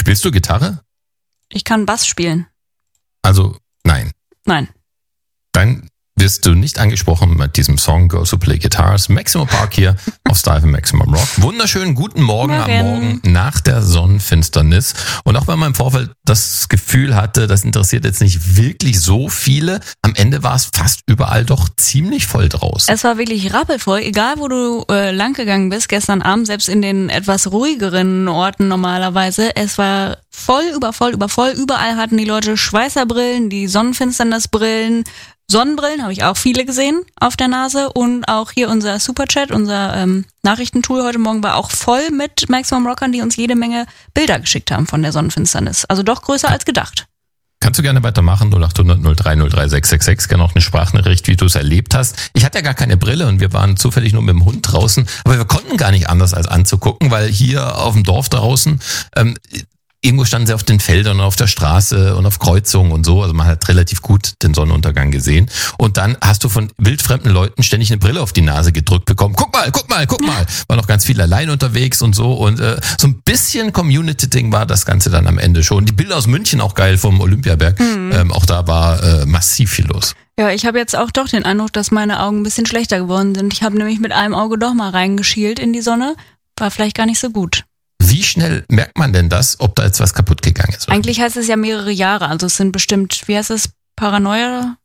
Spielst du Gitarre? Ich kann Bass spielen. Also, nein. Nein. Dann wirst du nicht angesprochen mit diesem Song Girls Who Play Guitars. Maximum Park hier auf Style für Maximum Rock. Wunderschönen guten Morgen am Morgen nach der Sonnenfinsternis. Und auch wenn man im Vorfeld das Gefühl hatte, das interessiert jetzt nicht wirklich so viele, am Ende war es fast überall doch ziemlich voll draußen. Es war wirklich rappelvoll, egal wo du lang gegangen bist gestern Abend, selbst in den etwas ruhigeren Orten normalerweise. Es war voll, übervoll. Überall hatten die Leute Schweißerbrillen, die Sonnenfinsternisbrillen, Sonnenbrillen habe ich auch viele gesehen auf der Nase und auch hier unser Superchat, unser Nachrichtentool heute Morgen war auch voll mit Maximum Rockern, die uns jede Menge Bilder geschickt haben von der Sonnenfinsternis. Also doch größer als gedacht. Kannst du gerne weitermachen, 0800 03 03 666, gerne auch eine Sprachnachricht, wie du es erlebt hast. Ich hatte ja gar keine Brille und wir waren zufällig nur mit dem Hund draußen, aber wir konnten gar nicht anders als anzugucken, weil hier auf dem Dorf draußen irgendwo standen sie auf den Feldern und auf der Straße und auf Kreuzungen und so. Also man hat relativ gut den Sonnenuntergang gesehen. Und dann hast du von wildfremden Leuten ständig eine Brille auf die Nase gedrückt bekommen. Guck mal. War noch ganz viel allein unterwegs und so. Und so ein bisschen Community-Ding war das Ganze dann am Ende schon. Die Bilder aus München auch geil vom Olympiaberg. Auch da war massiv viel los. Ja, ich habe jetzt auch doch den Eindruck, dass meine Augen ein bisschen schlechter geworden sind. Ich habe nämlich mit einem Auge doch mal reingeschielt in die Sonne. War vielleicht gar nicht so gut. Wie schnell merkt man denn das, ob da jetzt was kaputt gegangen ist? Eigentlich heißt es ja mehrere Jahre. Also es sind bestimmt, wie heißt es, Paranoia?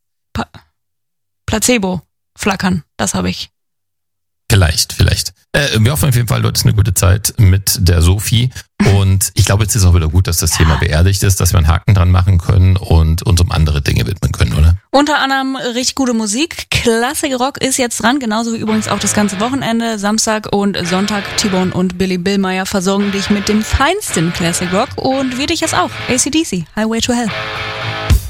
Placebo. Flackern. Das habe ich. Vielleicht. Wir hoffen auf jeden Fall, du hattest eine gute Zeit mit der Sophie. Und ich glaube, jetzt ist auch wieder gut, dass das Thema beerdigt ist, dass wir einen Haken dran machen können und uns um andere Dinge widmen können, oder? Unter anderem richtig gute Musik. Classic Rock ist jetzt dran, genauso wie übrigens auch das ganze Wochenende. Samstag und Sonntag T-Bone und Billy Billmeyer versorgen dich mit dem feinsten Classic Rock und wir dich jetzt auch. AC/DC, Highway to Hell.